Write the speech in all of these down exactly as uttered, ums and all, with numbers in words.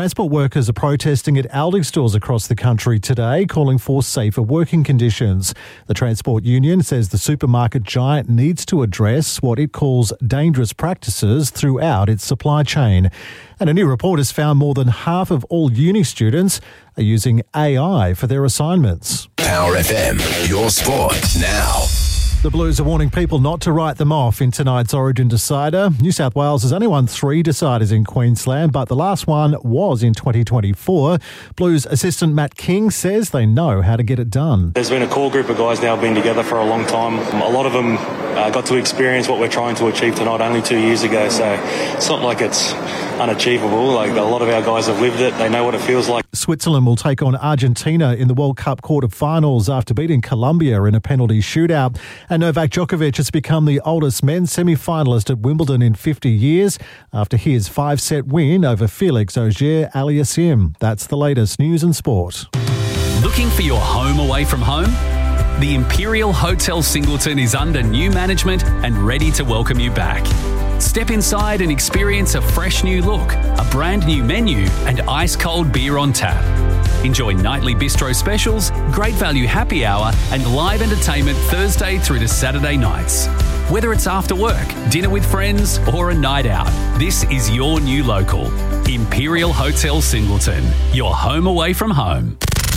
Transport workers are protesting at Aldi stores across the country today, calling for safer working conditions. The Transport Union says the supermarket giant needs to address what it calls dangerous practices throughout its supply chain. And a new report has found more than half of all uni students are using A I for their assignments. Power F M, your sport now. The Blues are warning people not to write them off in tonight's Origin Decider. New South Wales has only won three deciders in Queensland, but the last one was in twenty twenty-four. Blues assistant Matt King says they know how to get it done. There's been a core group of guys now been together for a long time. A lot of them uh, got to experience what we're trying to achieve tonight only two years ago, so it's not like it's unachievable. Like, a lot of our guys have lived it. They know what it feels like. Switzerland will take on Argentina in the World Cup quarter-finals after beating Colombia in a penalty shootout. And Novak Djokovic has become the oldest men's semi-finalist at Wimbledon in fifty years after his five-set win over Felix Auger-Aliassime. That's the latest news and sport. Looking for your home away from home? The Imperial Hotel Singleton is under new management and ready to welcome you back. Step inside and experience a fresh new look, a brand new menu and ice-cold beer on tap. Enjoy nightly bistro specials, great value happy hour and live entertainment Thursday through to Saturday nights. Whether it's after work, dinner with friends or a night out, this is your new local. Imperial Hotel Singleton, your home away from home.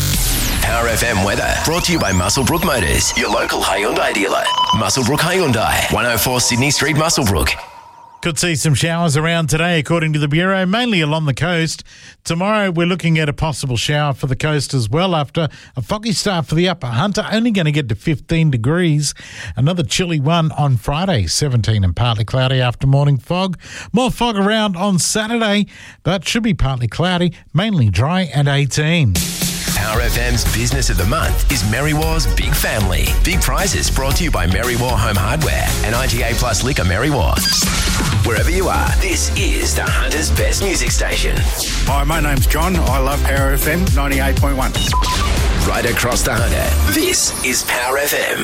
Power F M weather brought to you by Muswellbrook Motors, your local Hyundai dealer. Muswellbrook Hyundai, one oh four Sydney Street, Muswellbrook. Could see some showers around today, according to the Bureau, mainly along the coast. Tomorrow, we're looking at a possible shower for the coast as well after a foggy start for the Upper Hunter, only going to get to fifteen degrees. Another chilly one on Friday, seventeen and partly cloudy after morning fog. More fog around on Saturday, but should be partly cloudy, mainly dry and eighteen. Power F M's Business of the Month is Merriwar's Big Family. Big prizes brought to you by Merriwar Home Hardware and I G A Plus Liquor Merriwar. Wherever you are, this is the Hunter's best music station. Hi, my name's John. I love Power F M ninety-eight point one. Right across the Hunter, this is Power F M.